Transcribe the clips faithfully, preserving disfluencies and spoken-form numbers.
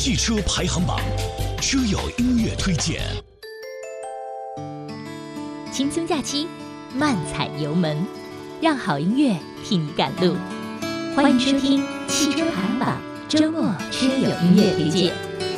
汽车排行榜，车友音乐推荐。 轻松假期，慢踩油门，让好音乐替你赶路。欢迎收听汽车排行榜周末车友音乐推荐。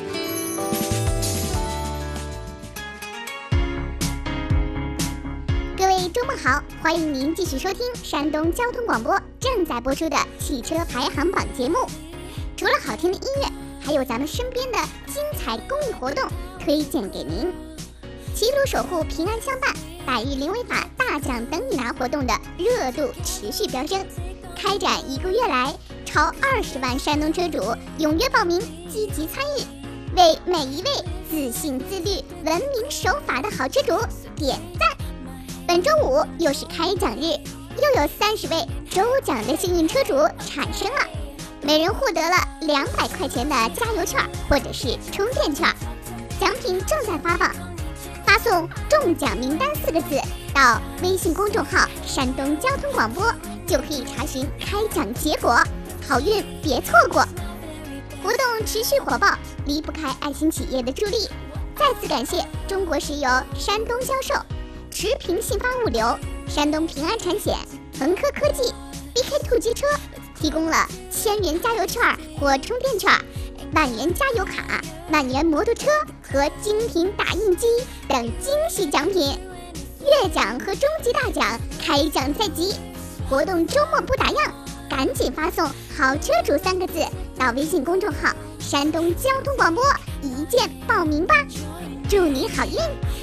各位周末好，欢迎您继续收听山东交通广播正在播出的汽车排行榜节目。除了好听的音乐，还有咱们身边的精彩公益活动推荐给您。齐鲁守护平安相伴，百日零违法大奖等你拿活动的热度持续飙升，开展一个月来，超二十万山东车主踊跃报名，积极参与，为每一位自信自律、文明守法的好车主点赞。本周五又是开奖日，又有三十位抽奖的幸运车主产生了，每人获得了两百块钱的加油券或者是充电券，奖品正在发放。发送中奖名单四个字到微信公众号山东交通广播，就可以查询开奖结果，好运别错过。活动持续火爆，离不开爱心企业的助力。再次感谢中国石油山东销售、驰平信发物流、山东平安产险、恒科科技、B K 兔机车提供了千元加油券或充电券、万元加油卡、万元摩托车和精品打印机等惊喜奖品。月奖和终极大奖开奖在即，活动周末不打烊，赶紧发送好车主三个字到微信公众号山东交通广播，一键报名吧，祝你好运。